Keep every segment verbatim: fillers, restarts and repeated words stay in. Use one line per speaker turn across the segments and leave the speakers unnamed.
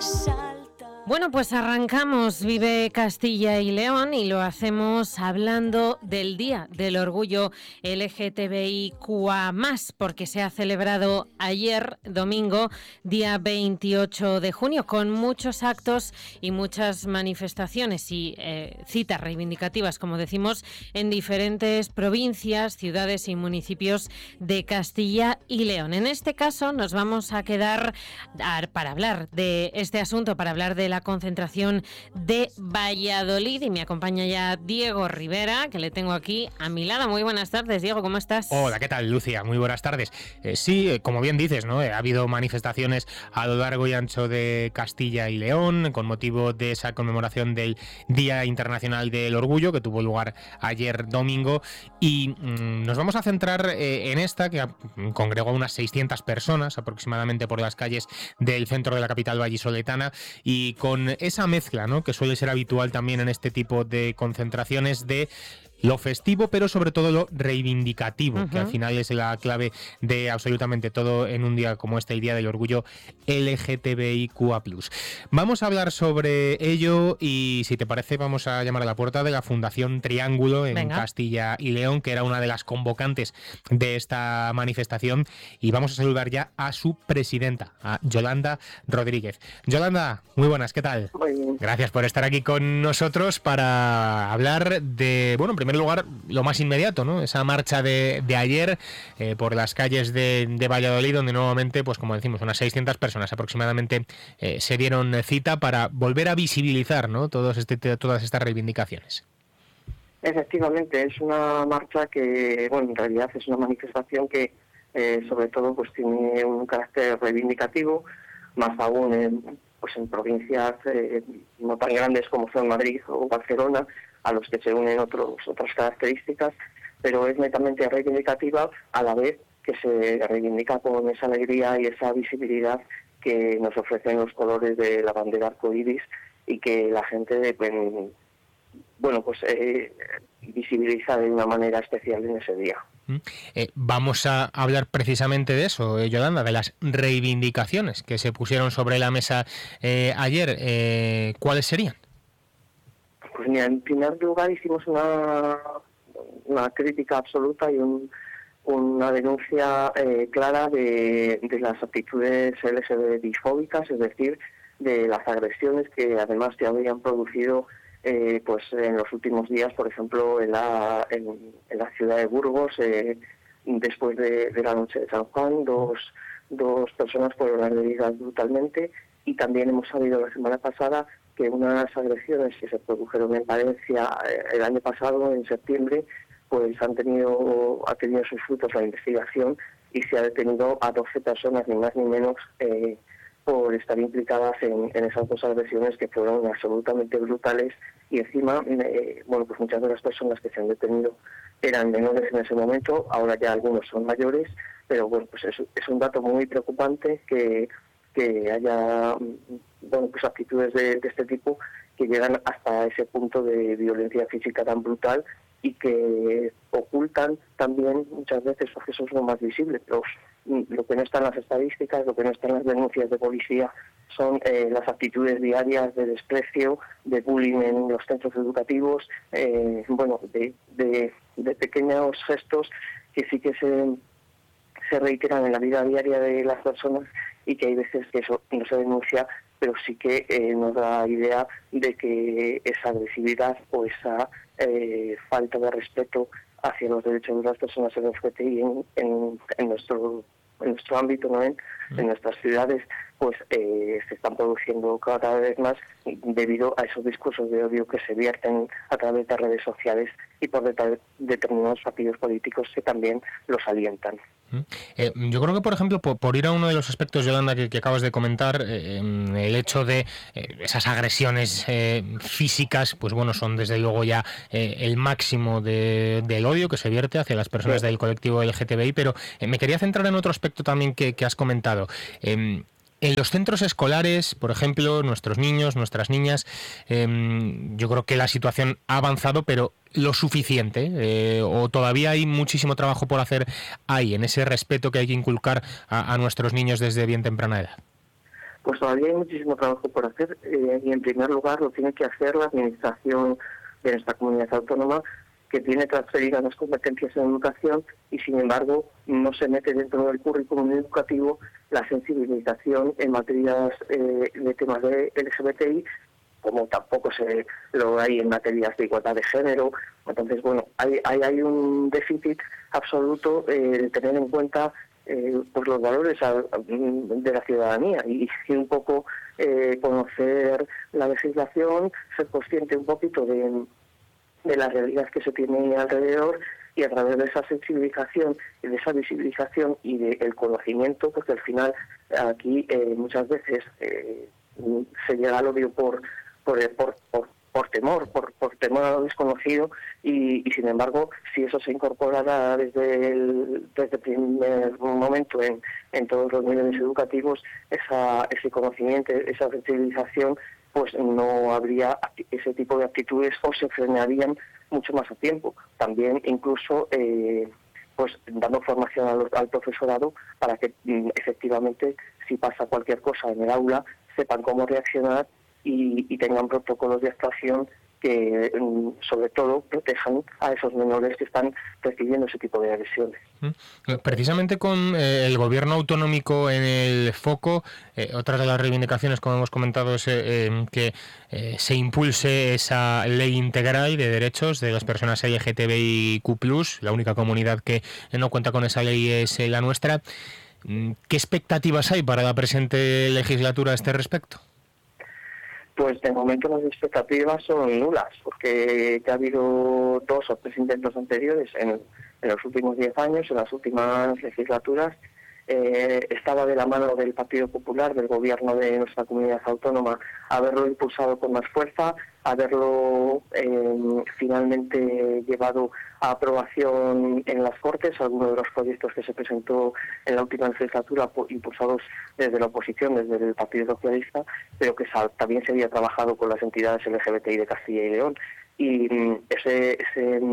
Bueno, pues arrancamos Vive Castilla y León y lo hacemos hablando del Día del Orgullo L G T B I Q A más, porque se ha celebrado ayer, domingo, día veintiocho de junio, con muchos actos y muchas manifestaciones y eh, citas reivindicativas, como decimos, en diferentes provincias, ciudades y municipios de Castilla y León. En este caso nos vamos a quedar a, para hablar de este asunto, para hablar de la concentración de Valladolid, y me acompaña ya Diego Rivera, que le tengo aquí a mi lado. Muy buenas tardes, Diego, ¿cómo estás?
Hola, ¿qué tal, Lucia? Muy buenas tardes. Eh, sí, eh, como bien dices, ¿no? Eh, ha habido manifestaciones a lo largo y ancho de Castilla y León con motivo de esa conmemoración del Día Internacional del Orgullo que tuvo lugar ayer domingo, y mmm, nos vamos a centrar eh, en esta que congregó a unas seiscientas personas aproximadamente por las calles del centro de la capital vallisoletana, y con esa mezcla, ¿no?, que suele ser habitual también en este tipo de concentraciones, de lo festivo, pero sobre todo lo reivindicativo, uh-huh. que al final es la clave de absolutamente todo en un día como este, el Día del Orgullo L G T B I Q A plus. Vamos a hablar sobre ello y, si te parece, vamos a llamar a la puerta de la Fundación Triángulo en Venga. Castilla y León, que era una de las convocantes de esta manifestación, y vamos a saludar ya a su presidenta, a Yolanda Rodríguez. Yolanda, muy buenas, ¿qué tal?
Muy bien.
Gracias por estar aquí con nosotros para hablar de, bueno, en primer lugar, lo más inmediato, ¿no? Esa marcha de, de ayer eh, por las calles de, de Valladolid, donde nuevamente, pues como decimos, unas seiscientas personas aproximadamente eh, se dieron cita para volver a visibilizar, ¿no?, Todos este, todas estas reivindicaciones.
Efectivamente, es una marcha que, bueno, en realidad es una manifestación que, eh, sobre todo, pues tiene un carácter reivindicativo, más aún en, pues en provincias eh, no tan grandes como son Madrid o Barcelona, a los que se unen otros, otras características, pero es netamente reivindicativa, a la vez que se reivindica con esa alegría y esa visibilidad que nos ofrecen los colores de la bandera arcoíris, y que la gente, bueno, pues eh, visibiliza de una manera especial en ese día.
Eh, vamos a hablar precisamente de eso, eh, Yolanda, de las reivindicaciones que se pusieron sobre la mesa eh, ayer. Eh, ¿Cuáles serían?
Pues mira, en primer lugar hicimos una, una crítica absoluta y un, una denuncia eh, clara de, de las actitudes L G B T I-fóbicas, es decir, de las agresiones que además se habían producido eh, pues en los últimos días, por ejemplo, en la, en, en la ciudad de Burgos, eh, después de, de la noche de San Juan, dos, dos personas fueron agredidas brutalmente, y también hemos sabido la semana pasada que unas agresiones que se produjeron en Valencia eh, el año pasado, en septiembre, pues han tenido ha tenido sus frutos la investigación, y se ha detenido a doce personas, ni más ni menos, eh, por estar implicadas en, en esas dos agresiones que fueron absolutamente brutales. Y encima, eh, bueno, pues muchas de las personas que se han detenido eran menores en ese momento, ahora ya algunos son mayores, pero bueno, pues es, es un dato muy preocupante que que haya, bueno, pues actitudes de, de este tipo que llegan hasta ese punto de violencia física tan brutal, y que ocultan también muchas veces, porque eso es lo más visible, pero lo que no está en las estadísticas, lo que no está en las denuncias de policía, son eh, las actitudes diarias de desprecio, de bullying en los centros educativos, eh, bueno, de, de, de pequeños gestos que sí que se, se reiteran en la vida diaria de las personas, y que hay veces que eso no se denuncia, pero sí que eh, nos da idea de que esa agresividad o esa eh, falta de respeto hacia los derechos de las personas L G B T I en, en, en nuestro en nuestro ámbito, ¿no? en, en nuestras ciudades, pues eh, se están produciendo cada vez más debido a esos discursos de odio que se vierten a través de redes sociales y por de, determinados partidos políticos que también los alientan.
Eh, yo creo que, por ejemplo, por, por ir a uno de los aspectos, Yolanda, que, que acabas de comentar, eh, el hecho de eh, esas agresiones eh, físicas, pues bueno, son desde luego ya eh, el máximo de, del odio que se vierte hacia las personas sí. del colectivo L G T B I, pero eh, me quería centrar en otro aspecto también que, que has comentado. Eh, En los centros escolares, por ejemplo, nuestros niños, nuestras niñas, eh, yo creo que la situación ha avanzado, pero lo suficiente, eh, o todavía hay muchísimo trabajo por hacer ahí, en ese respeto que hay que inculcar a, a nuestros niños desde bien temprana edad.
pues todavía hay muchísimo trabajo por hacer eh, y en primer lugar lo tiene que hacer la administración de nuestra comunidad autónoma, que tiene transferidas las competencias en educación y sin embargo no se mete dentro del currículum educativo la sensibilización en materias eh, de temas de L G B T I, como tampoco se lo hay en materias de igualdad de género. Entonces, bueno, hay, hay, hay un déficit absoluto eh, de tener en cuenta eh, pues los valores a, de la ciudadanía y, y un poco eh, conocer la legislación, ser consciente un poquito de, de la realidad que se tiene alrededor, y a través de esa sensibilización y de esa visibilización y del conocimiento, porque al final aquí eh, muchas veces eh, se llega al odio por por por, por, por temor, por, por temor a lo desconocido, y, y sin embargo, si eso se incorporara desde el, desde el primer momento en, en todos los niveles educativos, esa, ese conocimiento, esa sensibilización, pues no habría ese tipo de actitudes o se frenarían mucho más a tiempo. También incluso eh, pues dando formación al, al profesorado para que mm, efectivamente si pasa cualquier cosa en el aula sepan cómo reaccionar y, y tengan protocolos de actuación que sobre todo protejan a esos menores que están recibiendo ese tipo de agresiones.
Precisamente con eh, el gobierno autonómico en el foco, eh, otra de las reivindicaciones, como hemos comentado, es eh, que eh, se impulse esa ley integral de derechos de las personas L G T B I Q plus, la única comunidad que no cuenta con esa ley es eh, la nuestra. ¿Qué expectativas hay para la presente legislatura a este respecto?
Pues de momento las expectativas son nulas, porque ya ha habido dos o tres intentos anteriores en, en los últimos diez años, en las últimas legislaturas. Eh, estaba de la mano del Partido Popular, del gobierno de nuestra comunidad autónoma, haberlo impulsado con más fuerza, haberlo eh, finalmente llevado a aprobación en las Cortes, algunos de los proyectos que se presentó en la última legislatura, impulsados desde la oposición, desde el Partido Socialista, pero que también se había trabajado con las entidades L G B T I de Castilla y León. Y ese, ese,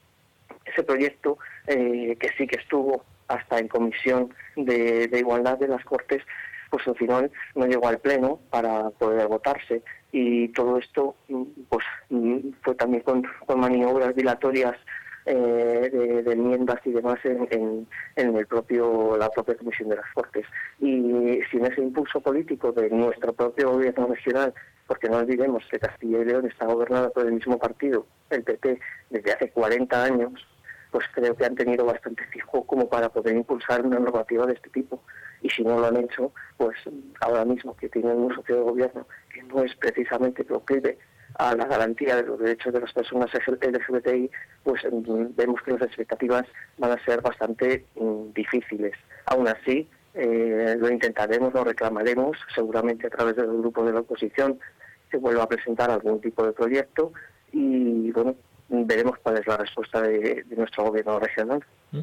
ese proyecto, eh, que sí que estuvo hasta en comisión de, de igualdad de las Cortes, pues al final no llegó al Pleno para poder votarse, y todo esto pues fue también con, con maniobras dilatorias eh, de, de enmiendas y demás en, en, en el propio la propia comisión de las Cortes. Y sin ese impulso político de nuestro propio gobierno regional, porque no olvidemos que Castilla y León está gobernada por el mismo partido, el P P, desde hace cuarenta años, pues creo que han tenido bastante fijo como para poder impulsar una normativa de este tipo. Y si no lo han hecho, pues ahora mismo que tienen un socio de gobierno que no es precisamente proclive a la garantía de los derechos de las personas L G B T I, pues vemos que las expectativas van a ser bastante mm, difíciles. Aún así, eh, lo intentaremos, lo reclamaremos, seguramente a través del grupo de la oposición se vuelva a presentar algún tipo de proyecto y, bueno, veremos cuál es la respuesta de, de nuestro gobierno regional.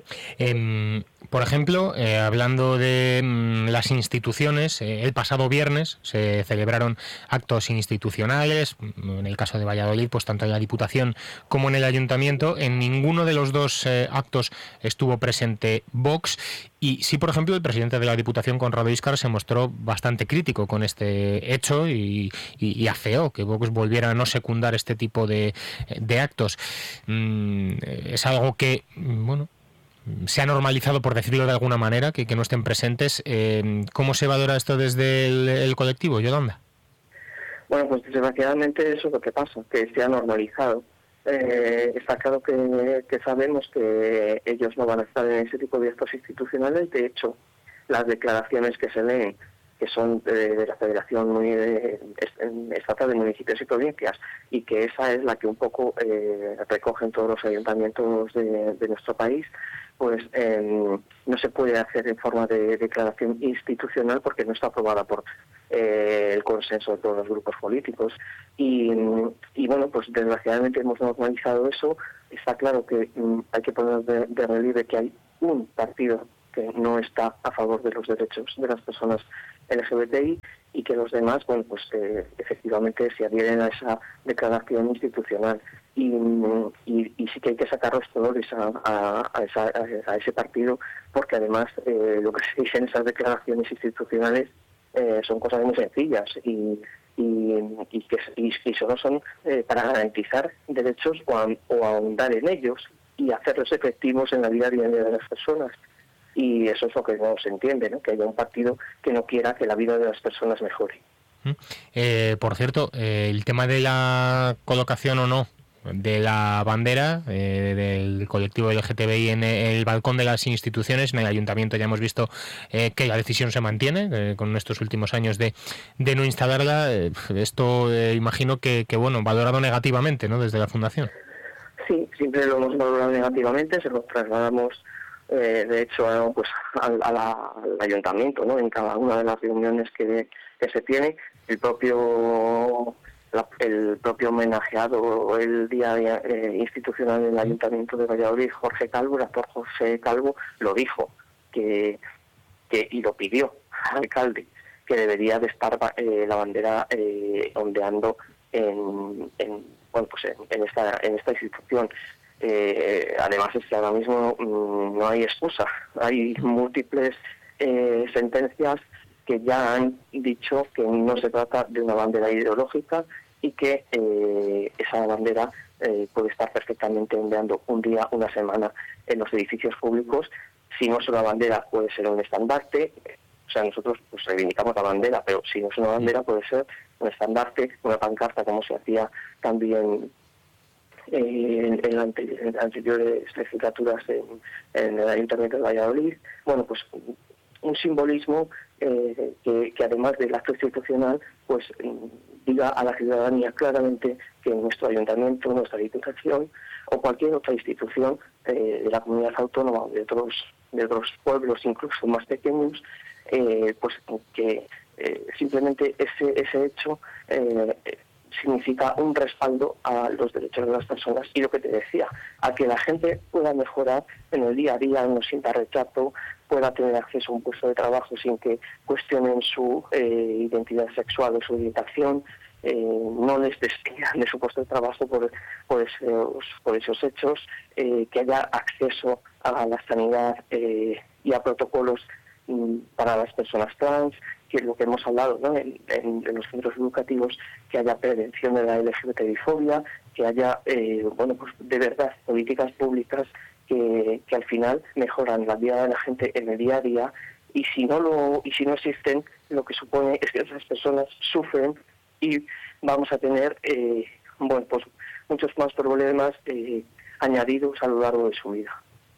Eh, por ejemplo, eh, hablando de mm, las instituciones, eh, el pasado viernes se celebraron actos institucionales, en el caso de Valladolid, pues tanto en la Diputación como en el Ayuntamiento. En ninguno de los dos eh, actos estuvo presente Vox, y sí, por ejemplo, el presidente de la Diputación, Conrado Íscar, se mostró bastante crítico con este hecho y, y, y afeó que Vox volviera a no secundar este tipo de, de actos. Mm, es algo que, bueno, se ha normalizado, por decirlo de alguna manera, que, que no estén presentes. Eh, ¿Cómo se valora esto desde el, el colectivo, Yolanda?
Bueno, pues desgraciadamente eso es lo que pasa, que se ha normalizado. Eh, está claro que, que sabemos que ellos no van a estar en ese tipo de actos institucionales. De hecho, las declaraciones que se leen, que son de, de la Federación Estatal de Municipios y Provincias, y que esa es la que un poco eh, recogen todos los ayuntamientos de, de nuestro país, pues eh, no se puede hacer en forma de declaración institucional porque no está aprobada por eh, el consenso de todos los grupos políticos. Y, y bueno, pues desgraciadamente hemos normalizado eso. Está claro que mm, hay que poner de, de relieve que hay un partido que no está a favor de los derechos de las personas L G B T I y que los demás, bueno, pues eh, efectivamente se adhieren a esa declaración institucional. Y, y, y sí que hay que sacar los colores a, a, a, esa, a ese partido, porque además eh, lo que se dice en esas declaraciones institucionales eh, son cosas muy sencillas y y, y que y, y solo son eh, para garantizar derechos o, a, o ahondar en ellos y hacerlos efectivos en la vida diaria de las personas. Y eso es lo que no se entiende, ¿no? Que haya un partido que no quiera que la vida de las personas mejore.
Eh, por cierto, eh, el tema de la colocación o no de la bandera eh, del colectivo L G T B I en el balcón de las instituciones, en el ayuntamiento ya hemos visto eh, que la decisión se mantiene eh, con estos últimos años de, de no instalarla. Eh, esto eh, imagino que, que bueno, valorado negativamente, ¿no?, desde la fundación.
Sí, siempre lo hemos valorado negativamente, se lo trasladamos eh, de hecho a, pues al, a la, al ayuntamiento, ¿no?, en cada una de las reuniones que, que se tiene. El propio la, el propio homenajeado el día eh, institucional del Ayuntamiento de Valladolid, Jorge Calvo, el actor José Calvo, lo dijo que, que y lo pidió al alcalde, que debería de estar eh, la bandera eh, ondeando en, en bueno pues en, en esta en esta institución. Eh, además es que ahora mismo mmm, no hay excusa, hay múltiples eh, sentencias que ya han dicho que no se trata de una bandera ideológica y que eh, esa bandera eh, puede estar perfectamente ondeando un día, una semana en los edificios públicos. Si no es una bandera, puede ser un estandarte. O sea, nosotros pues reivindicamos la bandera, pero si no es una bandera, puede ser un estandarte, una pancarta, como se hacía también eh, en, en, ante, en anteriores legislaturas en, en el Ayuntamiento de Valladolid. Bueno, pues un simbolismo eh, que, que además del acto institucional, pues diga a la ciudadanía claramente que nuestro ayuntamiento, nuestra diputación o cualquier otra institución eh, de la comunidad autónoma o de otros de otros pueblos incluso más pequeños, eh, pues que eh, simplemente ese ese hecho eh, significa un respaldo a los derechos de las personas y lo que te decía, a que la gente pueda mejorar en el día a día, no sienta rechazo, pueda tener acceso a un puesto de trabajo sin que cuestionen su eh, identidad sexual o su orientación, eh, no les despidan de su puesto de trabajo por, por, esos, por esos hechos, eh, que haya acceso a la sanidad eh, y a protocolos mm, para las personas trans, que es lo que hemos hablado, ¿no?, en, en, en los centros educativos, que haya prevención de la L G B T I-fobia, que haya, eh, bueno, pues de verdad, políticas públicas que, que al final mejoran la vida de la gente en el día a día, y si no lo y si no existen, lo que supone es que esas personas sufren y vamos a tener, eh, bueno, pues muchos más problemas eh, añadidos a lo largo de su vida.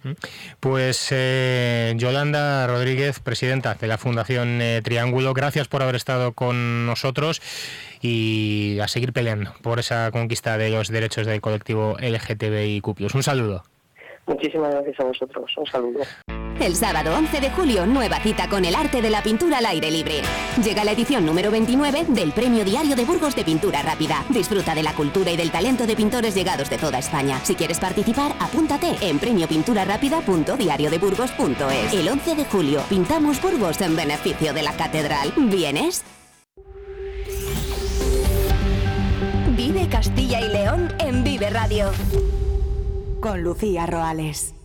Pues eh, Yolanda Rodríguez, presidenta de la Fundación eh, Triángulo, gracias por haber estado con nosotros y a seguir peleando por esa conquista de los derechos del colectivo L G T B I Q plus. Un saludo.
Muchísimas gracias a vosotros. Un saludo.
El sábado once de julio, nueva cita con el arte de la pintura al aire libre. Llega la edición número veintinueve del Premio Diario de Burgos de Pintura Rápida. Disfruta de la cultura y del talento de pintores llegados de toda España. Si quieres participar, apúntate en premio pintura rápida punto diario de burgos punto es. El once de julio, pintamos Burgos en beneficio de la catedral. ¿Vienes? Vive Castilla y León en Vive Radio. Con Lucía Roales.